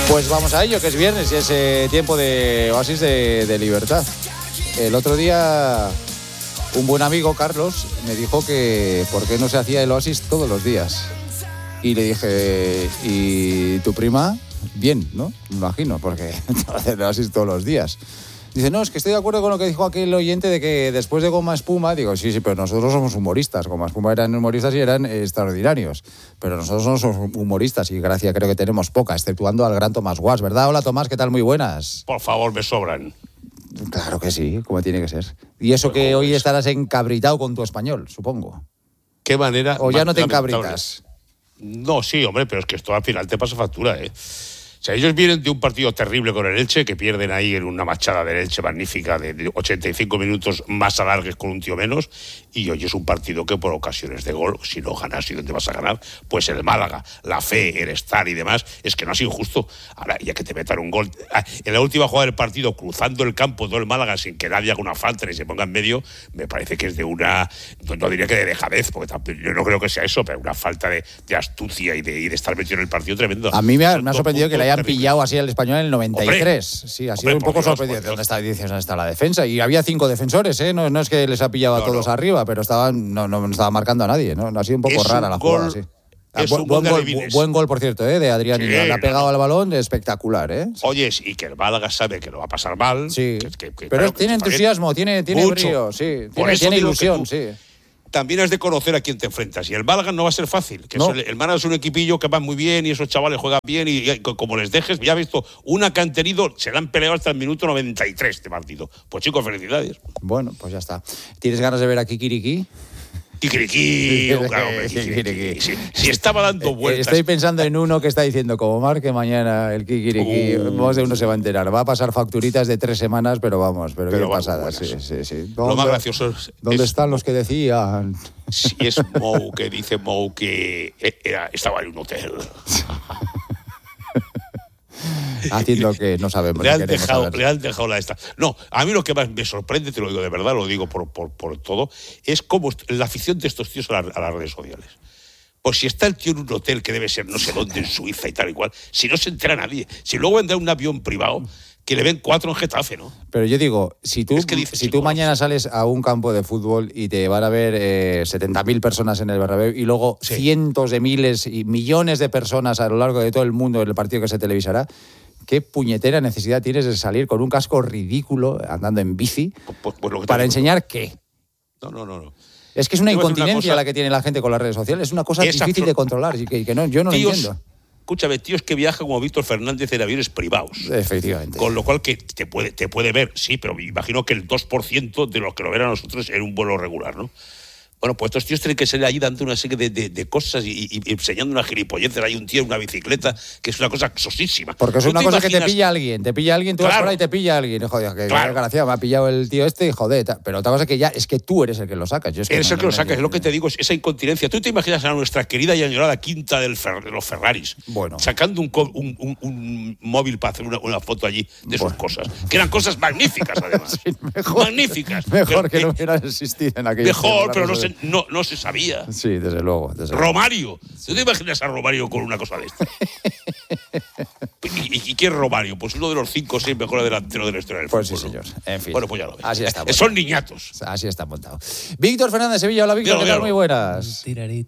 Pues vamos a ello, que es viernes y es tiempo de oasis de libertad. El otro día un buen amigo, Carlos, me dijo que por qué no se hacía el oasis todos los días. Y le dije, ¿y tu prima? Bien, ¿no? Me imagino, porque hace el oasis todos los días. Dice, no, es que estoy de acuerdo con lo que dijo aquel oyente de que después de Goma Espuma, digo, sí, pero nosotros somos humoristas. Goma Espuma eran humoristas y eran extraordinarios. Pero nosotros no somos humoristas y gracia creo que tenemos poca, exceptuando al gran Tomás Guas, ¿verdad? Hola, Tomás, ¿qué tal? Muy buenas. Por favor, me sobran. Claro que sí, como tiene que ser. Y eso que hoy estarás encabritado con tu español, supongo. ¿Qué manera? ¿O ya no te encabritas? No, sí, hombre, pero es que esto al final te pasa factura, ¿eh? O sea, ellos vienen de un partido terrible con el Elche, que pierden ahí en una machada del Elche magnífica de 85 minutos más alargues con un tío menos, y hoy es un partido que por ocasiones de gol, si no ganas y dónde vas a ganar, pues el Málaga, la fe, el estar y demás, es que no ha sido injusto. Ahora, ya que te metan un gol, en la última jugada del partido, cruzando el campo todo el Málaga sin que nadie haga una falta ni se ponga en medio, me parece que es de una, no diría que de dejadez, porque yo no creo que sea eso, pero una falta de astucia y de estar metido en el partido tremendo. A mí me ha sorprendido que le hayan pillado así al Español en el 93. Hombre, sí, ha sido un poco sorprendente. ¿Dónde está la defensa? Y había 5 defensores, ¿eh? No es que les ha pillado a todos arriba, pero no estaba marcando a nadie, ¿no? Ha sido un poco rara la jugada, sí. Buen gol, por cierto, de Adrián. Sí, le ha pegado al balón, espectacular, ¿eh? Oye, y que el Málaga sabe que lo va a pasar mal. Sí, pero tiene entusiasmo, tiene brío, sí, tiene ilusión, sí. También has de conocer a quién te enfrentas. Y el Málaga no va a ser fácil. El Málaga es un equipillo que va muy bien y esos chavales juegan bien y como les dejes, ya has visto, una que han tenido, se la han peleado hasta el minuto 93 este partido. Pues chicos, felicidades. Bueno, pues ya está. ¿Tienes ganas de ver a Kikiriki? Kikiriki, claro, Kikiriki. Si estaba dando vueltas. Estoy pensando en uno que está diciendo, como marque mañana el Kikiriki, más de uno se va a enterar. Va a pasar facturitas de 3 semanas, pero qué pasada. Sí. Lo más gracioso es... ¿Dónde están los que decían? Si es Mou, que dice Mou que estaba en un hotel. Haciendo que no sabemos. Le han dejado la esta. No, a mí lo que más me sorprende, te lo digo de verdad, lo digo por todo, es cómo la afición de estos tíos a las redes sociales. Pues si está el tío en un hotel que debe ser no sé dónde, en Suiza y tal y cual, si no se entera nadie, si luego vendrá un avión privado, que le ven 4 en Getafe, ¿no? Pero yo digo, si tú mañana sales a un campo de fútbol y te van a ver 70.000 personas en el Bernabéu y luego cientos de miles y millones de personas a lo largo de todo el mundo en el partido que se televisará, ¿qué puñetera necesidad tienes de salir con un casco ridículo andando en bici para enseñar qué? No. Es que es una incontinencia la que tiene la gente con las redes sociales. Es una cosa difícil de controlar y que yo no lo entiendo. Escúchame, tíos que viajan como Víctor Fernández en aviones privados. Efectivamente. Con lo cual que te puede ver, sí, pero me imagino que el 2% de los que lo ven a nosotros en un vuelo regular, ¿no? Bueno, pues estos tíos tienen que salir allí dando una serie de cosas y enseñando una gilipollez. Hay un tío en una bicicleta, que es una cosa sosísima. Porque es una cosa que te pilla alguien, tú vas por ahí y te pilla alguien. Joder, que desgraciado, me ha pillado el tío este y joder. Pero otra cosa que ya es que tú eres el que lo sacas. Eres el que lo sacas, es lo que te digo, es esa incontinencia. ¿Tú te imaginas a nuestra querida y añorada quinta de los Ferraris sacando un móvil para hacer una foto allí de sus cosas? Que eran cosas magníficas, además. Sí, magníficas. Mejor que no hubieran existido en aquella. Mejor, pero no se sabía. Sí, desde luego. Romario. ¿Tú te imaginas a Romario con una cosa de esta? ¿Y quién es Romario? Pues uno de los 5 o 6 mejores delanteros de la historia del fútbol. Pues sí, señor. En fin. Bueno, pues ya lo ves. Así está. Son niñatos. Así está montado. Víctor Fernández, Sevilla. Hola, Víctor. ¿Qué tal? Muy buenas.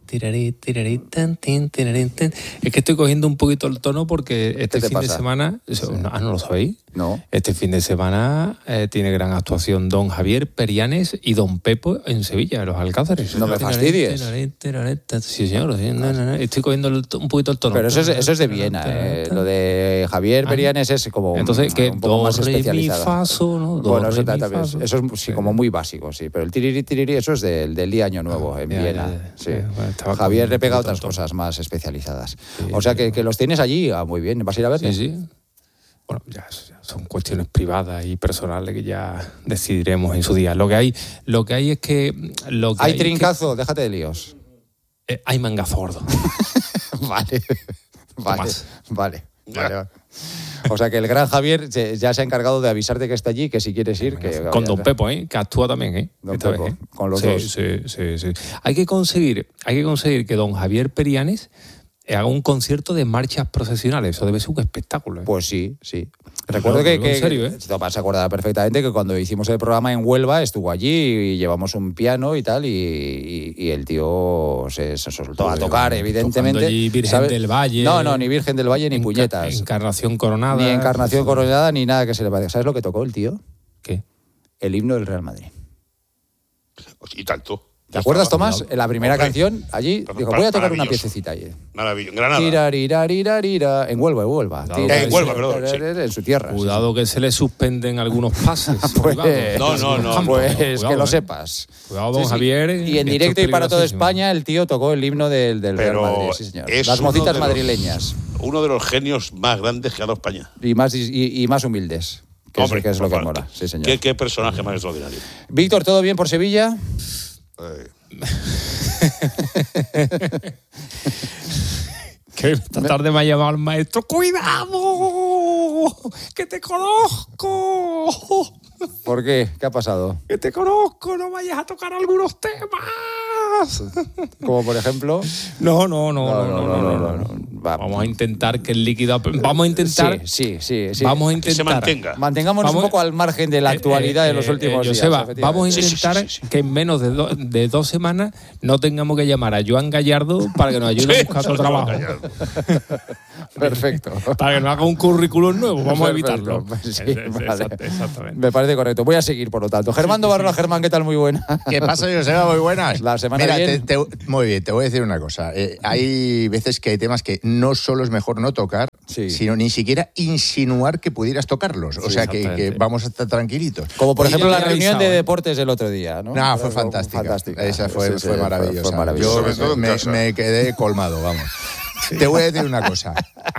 Es que estoy cogiendo un poquito el tono porque este fin de semana... Sí. ¿No lo sabéis? No. Este fin de semana tiene gran actuación don Javier Perianes y don Pepo en Sevilla, en los Alcázares. No me fastidies. Sí, señor. Estoy cogiendo un poquito el tono. Pero eso es de Viena. Lo de Javier Perianes es como entonces, un poco más especializado. Fa, sol, ¿no? Bueno, eso es sí, como muy básico, sí. Pero el tiriri, eso es del día Año Nuevo en Viena. Sí. Bueno, Javier le pega otras cosas más especializadas. Sí, o sea, que los tienes allí. Muy bien. ¿Vas a ir a verles? Sí. Bueno, ya son cuestiones privadas y personales que ya decidiremos en su día. Lo que hay es que... Hay trincazo, déjate de líos. Hay mangazo gordo. Vale. O sea que el gran Javier ya se ha encargado de avisarte que está allí, que si quieres ir... Con don Pepo, que actúa también, Don Pepo, con los dos. Sí. Hay que conseguir que don Javier Perianes haga un concierto de marchas procesionales. Eso debe ser un espectáculo. Pues sí. Recuerdo que en serio, Tomás se acordará perfectamente que cuando hicimos el programa en Huelva estuvo allí y llevamos un piano y tal y el tío se soltó a tocar, evidentemente. Allí Virgen del Valle. No, ni Virgen del Valle ni puñetas. Encarnación Coronada. Ni Encarnación Coronada ni nada que se le parezca. ¿Sabes lo que tocó el tío? ¿Qué? El himno del Real Madrid. Y tanto. ¿Te acuerdas, Tomás? En la primera canción, allí, dijo, voy a tocar una piececita allí. Maravilloso. Granada. Tirarirarira, en Huelva. En Huelva, perdón. Sí. En su tierra. Cuidado que se le suspenden algunos pases. Pues, No. Pues cuidado, que lo sepas. Cuidado, don Javier. Y en directo y para toda España, el tío tocó el himno del Real Madrid. Sí, señor. Las mocitas madrileñas. Uno de los genios más grandes que ha dado España. Y más humildes. Que es lo que mola. Sí, señor. ¿Qué personaje más extraordinario? Víctor, ¿todo bien por Sevilla? Que esta tarde me ha llamado el maestro. ¡Cuidado! ¡Que te conozco! ¿Por qué? ¿Qué ha pasado? ¡Que te conozco! ¡No vayas a tocar algunos temas! Como por ejemplo. No. Vamos a intentar que el líquido. Vamos a intentar. Sí. Vamos a intentar. Que se mantenga. Mantengámonos un poco al margen de la actualidad de los últimos días. Joseba, vamos a intentar que en menos de 2 semanas no tengamos que llamar a Joan Gallardo para que nos ayude a buscar otro trabajo. Perfecto. Para que nos haga un currículum nuevo. Vamos a evitarlo. Sí, vale. Exactamente. Me parece correcto. Voy a seguir, por lo tanto. Germán Barrola, Germán, ¿qué tal? Muy buena. ¿Qué pasa, Joseba? Muy buenas. La semana bien. Muy bien, te voy a decir una cosa. Hay veces que hay temas que no solo es mejor no tocar, sino ni siquiera insinuar que pudieras tocarlos. O sea, que vamos a estar tranquilitos. Como por ejemplo la reunión de deportes del otro día, ¿no? No, fue fantástica. Esa fue maravillosa. Yo me quedé colmado, vamos. Te voy a decir una cosa.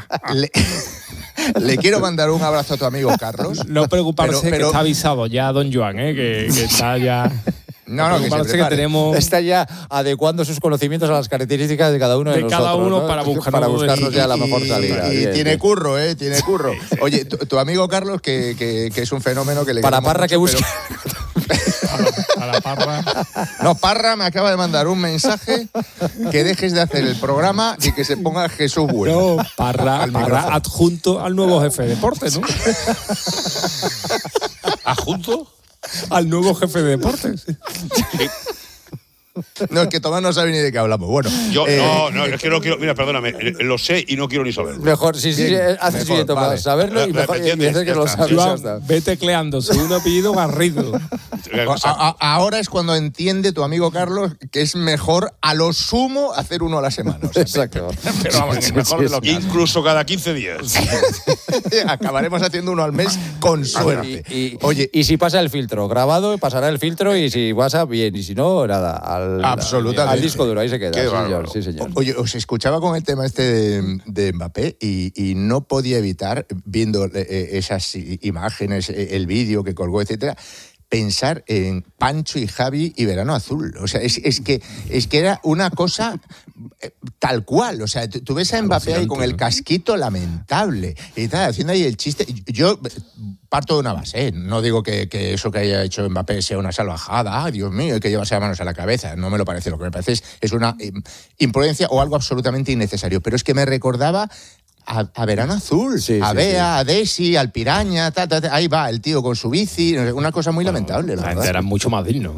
Le quiero mandar un abrazo a tu amigo Carlos. No preocuparse, que está avisado ya don Joan, que está ya... No, que se que tenemos... Está ya adecuando sus conocimientos a las características de cada uno de nosotros. Cada uno, ¿no? para buscarnos ya la mejor salida. Y tiene curro, tiene curro. Oye, tu amigo Carlos, que es un fenómeno que le... Para Parra mucho, que busque... Para Parra. No, Parra me acaba de mandar un mensaje que dejes de hacer el programa y que se ponga Jesús Bueno. No, Parra adjunto al nuevo jefe de deportes, ¿no? ¿Adjunto? Al nuevo jefe de deportes. No, es que Tomás no sabe ni de qué hablamos. Bueno, yo es que no quiero. Mira, perdóname, lo sé y no quiero ni saberlo. Mejor, sí, haces bien, Tomás, vale. Saberlo y mejor y que no lo sabes. Ve tecleando, segundo apellido Garrido. Ahora es cuando entiende tu amigo Carlos que es mejor a lo sumo hacer uno a la semana. O sea, exacto. Pero vamos, mejor de lo que incluso cada 15 días. Acabaremos haciendo uno al mes con suerte. Oye, y si pasa el filtro, grabado, pasará el filtro y si pasa, bien. Y si no, nada. Absolutamente. Al disco duro, ahí se queda. Sí, señor. Oye, os escuchaba con el tema de Mbappé y no podía evitar, viendo esas imágenes, el vídeo que colgó, etcétera, pensar en Pancho y Javi y Verano Azul. O sea, es que era una cosa tal cual. O sea, tú ves a Mbappé ahí con el casquito lamentable y tal, haciendo ahí el chiste. Yo parto de una base, no digo que eso que haya hecho Mbappé sea una salvajada, Dios mío, hay que llevarse las manos a la cabeza, no me lo parece. Lo que me parece es una imprudencia o algo absolutamente innecesario. Pero es que me recordaba a Verano Azul, a Bea, a Desi, al Piraña, ahí va el tío con su bici, una cosa muy lamentable, la verdad. Era mucho más digno.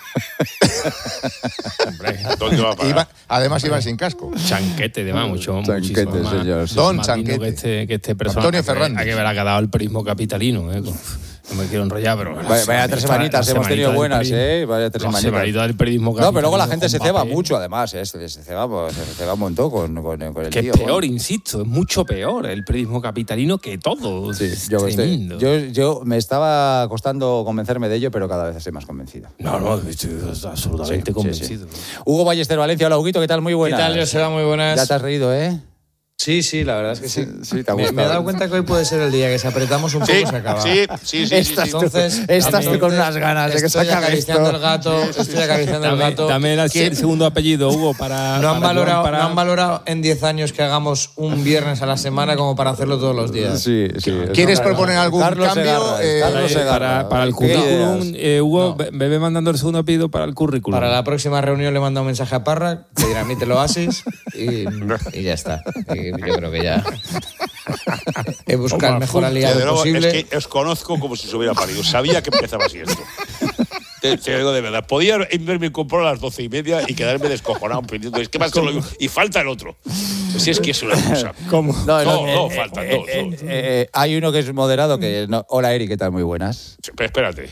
Hombre, ¿dónde va a parar? Además iban sin casco. Chanquete, muchísimo más. Señor. Don Chanquete. Que este personaje. Antonio Fernández. Hay que ver a que ha dado el prismo capitalino, No me quiero enrollar, pero... Vaya 3 semanitas hemos tenido buenas, Vaya 3 semanitas. Del periodismo no, pero luego la gente se ceba mucho, además, se ceba un montón con el que tío. Es peor, insisto, es mucho peor el periodismo capitalino que todo. Sí, yo me estaba costando convencerme de ello, pero cada vez estoy más convencido. No, estoy absolutamente convencido. Hugo Ballester, Valencia. Hola, Huguito, ¿qué tal? Muy buenas. ¿Qué tal, Joseba? Muy buenas. Ya te has reído, ¿eh? Sí, la verdad es que sí. Sí, te ha me he gustado. dado cuenta que hoy puede ser el día que si apretamos un poco se acaba. Sí. Estás tú con unas ganas de que se estoy acabe acariciando esto. el gato, estoy acariciando el gato. Dame el segundo apellido, Hugo, para... No han para- valorado en 10 años que hagamos un viernes a la semana como para hacerlo todos los días. Sí. ¿Quieres proponer algún Carlos cambio? Segarra, Carlos Segarra. para el ¿Qué currículum, ideas? Hugo, ve mandando el segundo apellido para el currículum. Para la próxima reunión le mando un mensaje a Parra, que dirá, admítelo Oasis y ya está. Y yo creo que ya he buscado el mejor aliado De nuevo, posible. es que os conozco como si se hubiera parido. Sabía que empezaba así esto. Te digo de verdad. Podía irme comprar a las 12:30 y quedarme descojonado pensando, es que más que lo digo. Y falta el otro. Si es que es una cosa. ¿Cómo? No, faltan dos. Hay uno que es moderado que... No. Hola, Eric, ¿qué tal? Muy buenas. Espérate.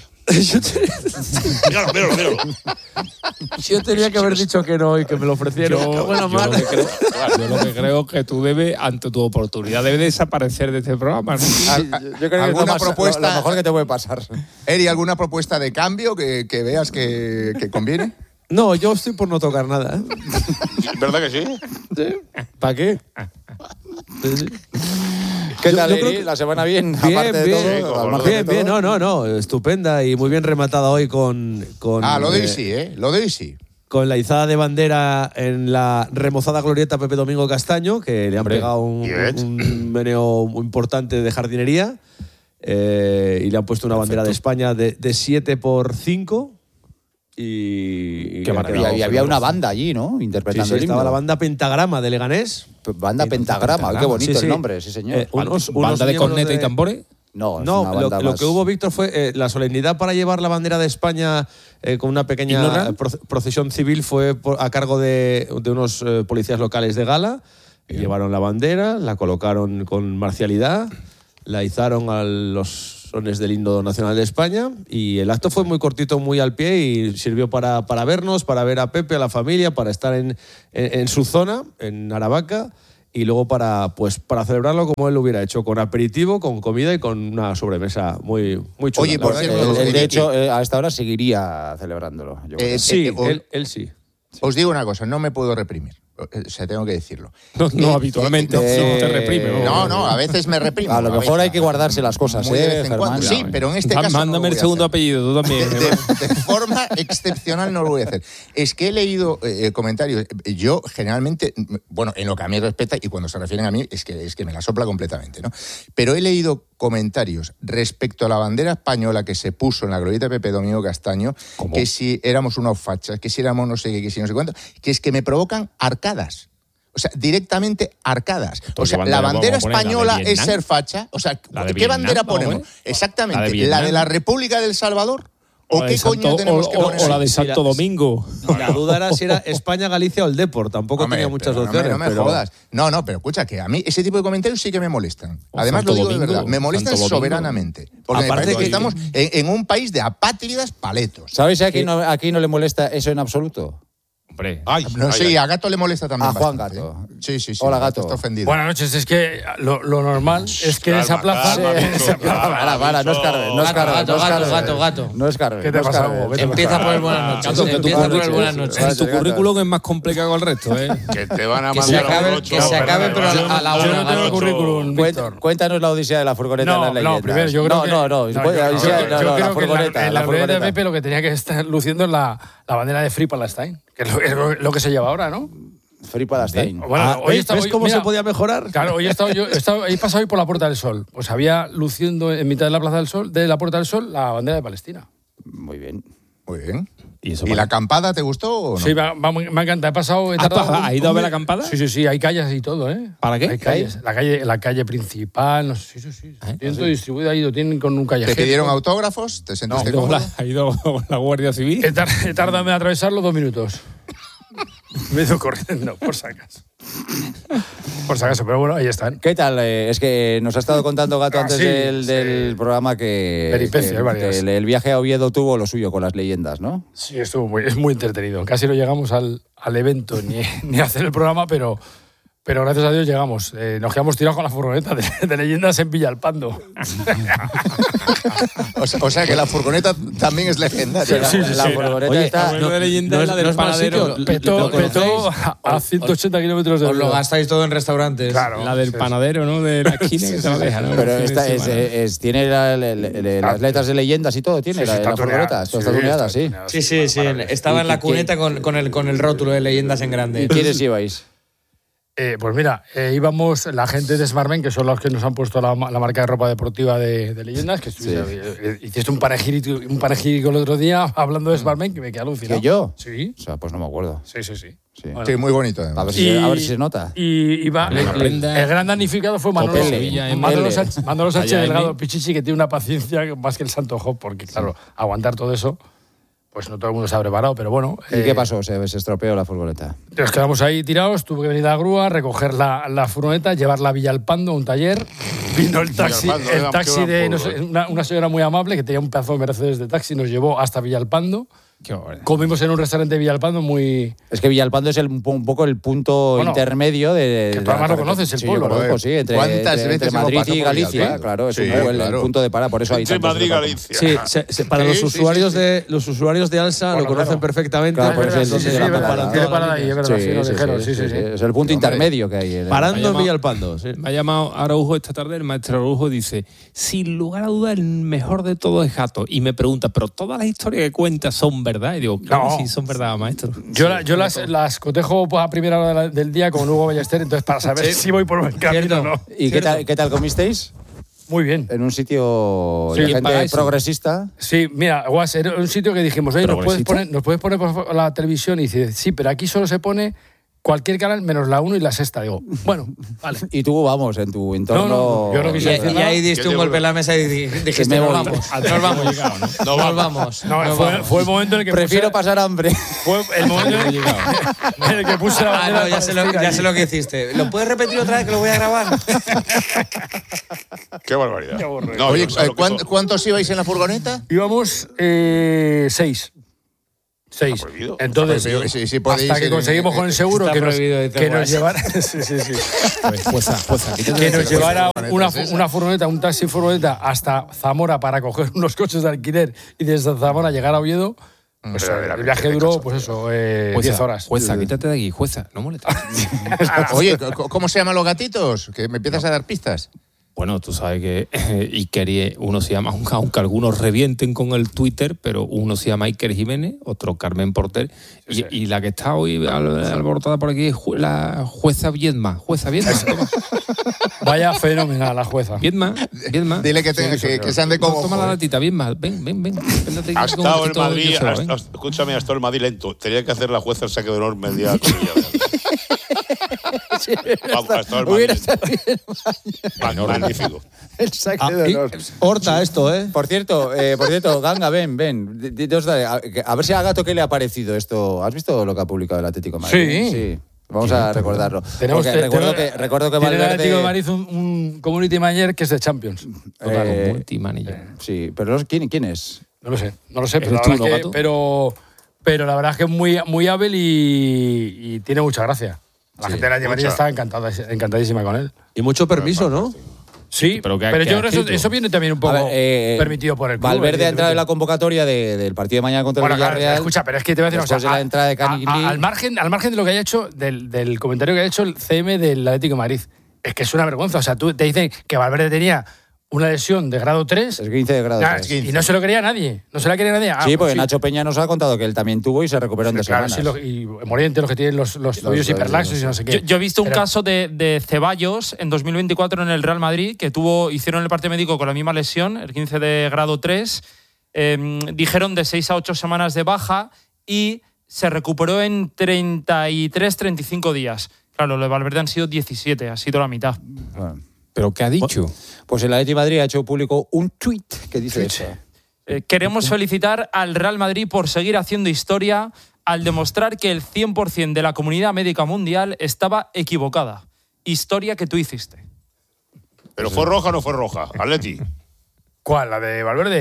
Míralo. Yo tenía que haber dicho que no y que me lo ofrecieron. Yo lo que creo es que tú debes, ante tu oportunidad, debes desaparecer de este programa, ¿no? Yo creo que es ¿Alguna lo más- propuesta? lo mejor que te puede pasar. Eri, ¿alguna propuesta de cambio que veas que conviene? No, yo estoy por no tocar nada. ¿Verdad que sí? ¿Para qué? ¿Qué Yo tal, creo Eri? que- ¿La semana bien? Bien, Aparte de bien. todo, al margen de Bien, todo. no, estupenda y muy bien rematada hoy con Lo de hoy sí, Lo de hoy sí. con la izada de bandera en la remozada glorieta Pepe Domingo Castaño, que le han pegado un meneo muy importante de jardinería, y le han puesto una bandera de España de 7x5. Y Qué maravilla. Y había una banda allí, ¿no? Sí, Interpretando sí, el himno. estaba la banda Pentagrama de Leganés. Banda Pentagrama, qué bonito Sí, sí. el nombre, sí señor. Unos ¿Banda de miembros corneta y tambores? No, es No, una lo banda más- que hubo, Víctor, fue la solemnidad para llevar la bandera de España con una pequeña ¿Ignoran? procesión civil fue a cargo de unos policías locales de Gala. Llevaron la bandera, la colocaron con marcialidad, la izaron a los sones del himno nacional de España y el acto fue muy cortito, muy al pie y sirvió para vernos, para ver a Pepe, a la familia, para estar en su zona, en Aravaca. Y luego para celebrarlo como él lo hubiera hecho, con aperitivo, con comida y con una sobremesa muy chula. Oye, La por verdad cierto, que- Él, de hecho, a esta hora seguiría celebrándolo. Yo creo. sí, os- él sí. Os digo una cosa, no me puedo reprimir. O sea, tengo que decirlo. No, habitualmente no te reprime. No, a veces me reprimo. A lo mejor veces. hay que guardarse las cosas, Muy de vez en Germán. cuando. Sí, pero en este caso no Mándame lo el voy a segundo hacer. apellido, tú también. De forma excepcional no lo voy a hacer. Es que he leído comentarios. Yo generalmente, bueno, en lo que a mí respecta, y cuando se refieren a mí, es que me la sopla completamente, ¿no? Pero he leído comentarios respecto a la bandera española que se puso en la glorieta de Pepe Domingo Castaño, que si éramos unos fachas, que si éramos no sé qué, que si no sé cuánto, que es que me provocan arcadas. O sea, directamente arcadas. O sea, la bandera vamos a poner? ¿La de española es Vietnam? ser facha. O sea, ¿La de ¿qué bandera Vietnam, vamos a ponemos? poner? Exactamente. ¿La de ¿La Vietnam? de la República del Salvador? ¿O la qué de coño Santo- tenemos que poner? o la de Santo la- Domingo. La duda era si era España, Galicia o el Depor. Tampoco Hombre, tenía muchas pero opciones. No me pero- jodas. No, pero escucha, que a mí ese tipo de comentarios sí que me molestan. O Además, Santo lo digo de Domingo, verdad. Me molestan Santo Domingo. soberanamente. Porque me Aparte parece que que- estamos en un país de apátridas paletos. ¿Sabéis si aquí no le molesta eso en absoluto? Hombre. No, sí, a Gato le molesta también. A Juan bastante, Gato. ¿eh? Sí. Hola, Gato. Está ofendido. Buenas noches, es que lo normal es que esa plaza... Para, no es Carmen, no es Carmen. Gato. No es Carmen. ¿Qué te no es pasa, Carmen. Hugo? Vete Empieza por el buenas noches. Gato, que tu Empieza por el currículum- buenas noches. Tu currículum es más complicado que el resto, ¿eh? Que te van a Que se mandar a un acabe, ocho, que se acabe, pero a la Yo una. no tengo Gato. currículum, Víctor. Cuéntanos la odisea de la furgoneta de las leyendas. Primero, yo creo que... No, yo la creo odisea, que la en la furgoneta. glorieta de Pepe lo que tenía que estar luciendo es la bandera de Free Palestine, que es lo que se lleva ahora, ¿no? Free Palestine. Bueno, ¿Ves cómo se podía mejorar? Claro, he pasado hoy por la Puerta del Sol. Pues había luciendo en mitad de la Plaza del Sol, de la Puerta del Sol, la bandera de Palestina. Muy bien. Muy bien. ¿Y eso ¿Y la acampada te gustó o no? Sí, me encanta. He tardado. ¿Has ido a ver la acampada? Sí, hay calles y todo, ¿eh? ¿Para qué? Hay calles. La calle principal, no sé, sí. Tienen todo distribuido ahí, lo tienen con un callejero. ¿Te pidieron autógrafos? ¿Te sentiste ¿Ha ido cómodo? ha ido la Guardia Civil? He tardado en atravesarlo 2 minutos. Me he ido corriendo, por si acaso. Por si acaso, pero bueno, ahí están. ¿Qué tal? Es que nos ha estado contando Gato antes sí, del programa que, Peripecias varias. el viaje a Oviedo tuvo lo suyo con las leyendas, ¿no? Sí, es muy entretenido. Casi no llegamos al evento ni a hacer el programa, pero pero gracias a Dios llegamos. Nos quedamos tirados con la furgoneta de Leyendas en Villalpando. O sea que la furgoneta también es legendaria. Sí, La furgoneta Oye, está... hablando de leyenda, la del panadero. Petó a 180 kilómetros de Os lo hora. gastáis todo en restaurantes. Claro. La del panadero, ¿no? De la esquina que se la deja, ¿no? Pero El fin de esta semana. tiene las letras de leyendas y todo, tiene Sí, sí, la está furgoneta. Esto está tuneada, sí. Sí, estaba en la cuneta con el rótulo de Leyendas en grande. ¿Y quiénes ibais? Pues mira, íbamos la gente de Smartmen, que son los que nos han puesto la marca de ropa deportiva de Leyendas, que hiciste un panegírico el otro día hablando de Smartmen, que me quedé alucinado. ¿Que yo? Sí. O sea, pues no me acuerdo. Sí. Sí. Bueno. Sí, muy bonito. A Además. ver si se nota. Y iba, La prenda- el gran damnificado fue Manolo Copele. Manolo Sánchez Allá, Delgado Emi. Pichichi, que tiene una paciencia más que el Santo Job, porque claro, aguantar todo eso, pues no todo el mundo se ha preparado, pero bueno. ¿Y qué pasó? Se estropeó la furgoneta. Nos quedamos ahí tirados, tuve que venir a la grúa, recoger la furgoneta, llevarla a Villalpando, a un taller. Vino el taxi, Villalpando, el taxi qué de gran no sé, pueblo, una señora muy amable que tenía un pedazo de Mercedes de taxi, nos llevó hasta Villalpando. Qué barbaridad. Comimos en un restaurante de Villalpando muy... Es que Villalpando es un poco el punto Bueno, intermedio de... que tú de la además lo carretera. conoces, el sí, pueblo. Yo lo conozco, sí, entre ¿Cuántas veces hemos Madrid pasado y por Galicia, Villalpando? claro, es Sí, un poco el claro. punto de parada, por eso hay Entre tantos Madrid y departamentos. Galicia. Sí, para los usuarios de Alsa Bueno, lo conocen claro. perfectamente. Claro, por eso porque es es donde donde la la parada. paran Tiene todas las parada ahí, es líneas. verdad, sí, nos dijeron, sí. Es el punto intermedio que hay. Parando en Vaya, Villalpando. Sí. Me ha llamado Araujo esta tarde, el maestro Araujo dice, sin lugar a duda el mejor de todos es Gato. Y me pregunta, ¿pero todas las historias que cuentas son verdad? Y digo, claro, No. sí son verdad, maestro. Yo las cotejo a primera hora del día con Hugo Ballester, entonces para saber si voy por buen camino Cierto. o no. ¿Y qué tal comisteis? Muy bien. En un sitio Sí, de ¿quién paga gente eso? progresista. Sí, mira, Guas, era un sitio que dijimos, oye, ¿nos puedes ¿Progresista? poner por favor la televisión? Y dice, sí, pero aquí solo se pone cualquier canal menos la 1 y la sexta. Digo, bueno, vale. Y tú, vamos, en tu entorno... No, yo no Y, quise decir y nada. ahí diste un golpe en la mesa y dijiste, me nos voy. vamos. Nos vamos. Nos vamos. No, fue el momento en el que Prefiero puse, pasar hambre. fue el momento en el que puse la bandera No, ya sé lo que hiciste. ¿Lo puedes repetir otra vez que lo voy a grabar? Qué barbaridad. No, Oye, yo sé lo que son. ¿cuántos ibais en la furgoneta? Íbamos 6. Está prohibido. Entonces, Está prohibido. Sí, podéis hasta que ir, conseguimos con el seguro está que nos prohibido, dice Guas. llevara... sí. Fuerza, Que nos llevara furgonetas una furgoneta, un taxi furgoneta hasta Zamora para coger unos coches de alquiler y desde Zamora llegar a Oviedo. Pues el viaje duró, pues eso, 10 horas. Jueza, quítate de aquí, jueza, no molestes. Oye, ¿cómo se llaman los gatitos? Que me empiezas a dar pistas. Bueno, tú sabes que Iker, uno se llama, aunque algunos revienten con el Twitter, pero uno se llama Iker Jiménez, otro Carmen Porter, y la que está hoy alborotada por aquí es la jueza Viedma. Jueza Viedma. Vaya fenomenal la jueza. Viedma. Dile que sean de como. Toma la latita, Viedma. Ven. Véntate aquí Ha con un estado en poquito de Madrid, yo solo, ven. escúchame, ha estado en Madrid lento. Tenía que hacer la jueza el saque de honor media con ella. Vamos, ha estado en Madrid Hubiera lento. Magnífico. El saque de honor. Horta esto, ¿eh? Por cierto, Ganga, ven. A ver si a Gato qué le ha parecido esto. ¿Has visto lo que ha publicado el Atlético de Madrid? Sí. Vamos a recordarlo. Tenemos Porque recuerdo que tiene el Atlético de Valverde... Madrid un community manager que es de Champions. Total, multimanager. Sí, pero ¿quién es? No lo sé, pero ¿Eres la tú, verdad no, es que, Gato? pero la verdad es que es muy hábil y tiene mucha gracia. La gente de la Madrid está encantadísima con él. Y mucho permiso, ¿no? Sí, Pero pero, ¿qué yo ha creo que escrito? eso viene también un poco A ver, permitido por el club. Valverde ha entrado en la evidentemente. convocatoria del partido de mañana contra el Bueno, claro, Villarreal. escucha, pero es que te voy a decir una Después cosa. de la entrada de Canigny. Al margen de lo que haya hecho, del comentario que ha hecho el CM del Atlético de Madrid, es que es una vergüenza. O sea, tú te dicen que Valverde tenía una lesión de grado 3 Es 15 de grado. nah, 3. y no se lo quería nadie. No se la quería nadie. Sí, porque sí. Nacho Peña nos ha contado que él también tuvo y se recuperó en 2 Claro, semanas. sí, y Moriente, los que tienen los tobillos hiperlaxos y no sé qué. Yo he visto un Pero- caso de Ceballos en 2024 en el Real Madrid, que hicieron el parte médico con la misma lesión, el 15 de grado 3. Dijeron de 6 a 8 semanas de baja y se recuperó en 33-35 días. Claro, lo de Valverde han sido 17, ha sido la mitad. Bueno, ¿Pero qué ha dicho? pues el Atlético de Madrid ha hecho público un tuit que dice eso. Queremos felicitar al Real Madrid por seguir haciendo historia al demostrar que el 100% de la comunidad médica mundial estaba equivocada. Historia que tú hiciste. ¿Pero fue roja o no fue roja? Atleti. ¿Cuál? ¿La de Valverde?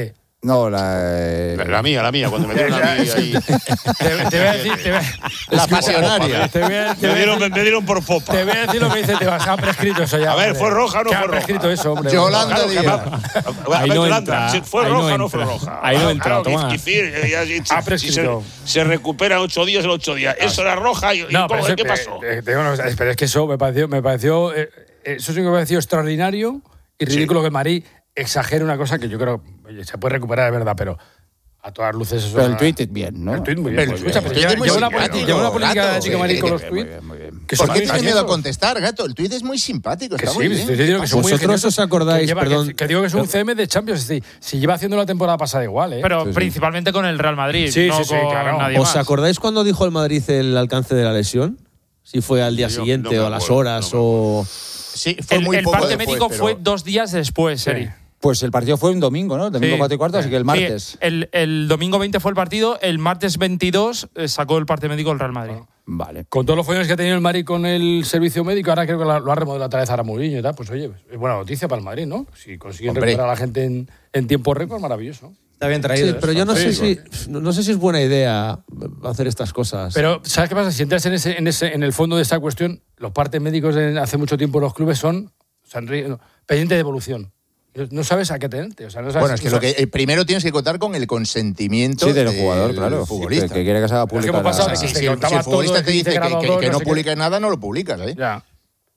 No, La mía, cuando me dieron a mí ahí. Te voy a decir... La pasionaria. Me dieron por popa. Te voy a decir lo que dice Tebas, ha prescrito eso ya. A ver, hombre. ¿fue roja o no Que fue ha prescrito roja? eso, hombre. Yolanda Claro, Díaz. Ahí no Yolanda, entra, ¿fue ahí roja no o no fue entra. roja? Ahí no entra, Claro, toma. Ha prescrito. Si se recuperan 8 días, en 8 días. Eso era roja. ¿Y No, cómo, pero qué pasó? pero es que eso me pareció eso sí que me pareció extraordinario y ridículo que el Madrid exagere una cosa que yo creo oye, se puede recuperar, es verdad, pero a todas luces eso... Pero el tuit es bien, ¿no? El tuit muy bien. El Escucha, tuit pero es muy lleva una simpático, política de gato. ética Madrid con los Muy tuits. bien, muy bien. Que ¿Por son qué muy tienes miedo a ingeniosos. contestar, gato? El tuit es muy simpático, Que está sí, muy estoy bien. diciendo que son muy ¿Vosotros ingeniosos, os acordáis, que perdón? que digo que es un CM de Champions, es decir, si lleva haciendo la temporada pasada igual, ¿eh? Pero principalmente con el Real Madrid, Sí, no sí, sí, con claro. nadie ¿Os más. acordáis cuando dijo el Madrid el alcance de la lesión? Si fue al día Yo siguiente no me o a las acuerdo, horas no me o... Sí, fue muy El poco parte después, médico pero- fue 2 días después, Sí. Eri. Pues el partido fue un domingo, ¿no? Domingo Sí. 4 y cuarto, así que el martes. Sí, el domingo 20 fue el partido, el martes 22 sacó el parte médico el Real Madrid. Vale. Con todos los follones que ha tenido el Madrid con el servicio médico, ahora creo que lo ha remodelado otra vez ahora Mourinho y tal. Pues oye, es buena noticia para el Madrid, ¿no? Si consiguen Hombre. recuperar a la gente en tiempo récord, maravilloso. Está bien traído. Sí, pero yo no sé si es buena idea hacer estas cosas. Pero, ¿sabes qué pasa? Si entras en el fondo de esta cuestión, los partes médicos hace mucho tiempo en los clubes son pendientes de evolución. No sabes a qué tenerte. O sea, no sabes, Bueno, es que lo que primero tienes que contar con el consentimiento Sí, del jugador, claro. futbolista. Que quiere que se haga Pero es que pública. hemos pasado la- de que Si, se si contaba el futbolista todo, te dice grado que dos, no no sé qué. publica nada, no lo publicas, ¿eh? Ya.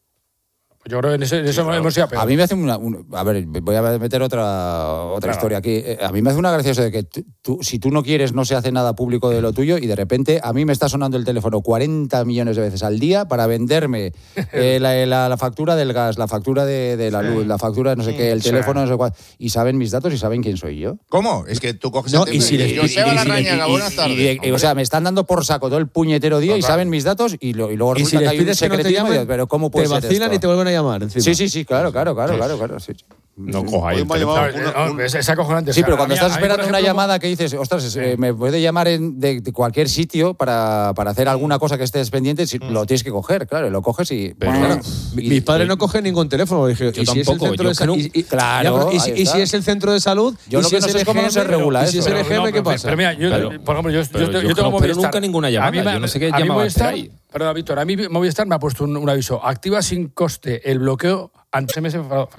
Pues yo creo que en eso hemos ido a peor. A mí me hace a ver, voy a meter otra historia aquí. A mí me hace una graciosa de que si tú no quieres, no se hace nada público de lo tuyo y de repente a mí me está sonando el teléfono 40 millones de veces al día para venderme la factura del gas, la factura de la luz, la factura de no sé qué, el teléfono, no sé cuál. Y saben mis datos y saben quién soy yo. ¿Cómo? Es que tú coges No, el y si teléfono le- dices, Joseba Larrañaga, buenas tardes. O sea, me están dando por saco todo el puñetero día y saben mis datos y luego y resulta si que les hay un pides que no te secretismo. llamen, Pero ¿cómo puede te ser vacilan esto? y te vuelven a llamar encima. Sí, claro. Sí. No cojáis el Hoy me ha teléfono. llamado No, es acojonante. Sí, O sea, pero cuando a mí, estás por esperando una ejemplo, llamada que dices, ostras, me puede llamar de cualquier sitio para hacer alguna cosa que estés pendiente, lo tienes que coger, claro, lo coges y... Pero- bueno, Mis padres no cogen ningún teléfono. Dije, Yo ¿y si es el tampoco, centro yo de salud? es que claro, ¿Y ahí si está. es el centro de salud? Yo ¿Y lo si que no sé es cómo no se LGM? regula ¿Y si es eso. LGM, no, qué pasa? Pero mira, yo, Pero- por ejemplo, yo pero tengo pero Movistar. nunca ninguna llamada. A mí Yo no sé qué a mí llamada Movistar, trae. perdona, Víctor, a mí Movistar me ha puesto un aviso. Activa sin coste el bloqueo ante SMS